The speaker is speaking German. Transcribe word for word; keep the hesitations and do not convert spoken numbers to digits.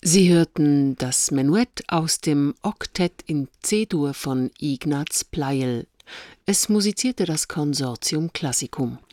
Sie hörten das Menuett aus dem Oktett in C-Dur von Ignaz Pleyel. Es musizierte das Consortium Classicum.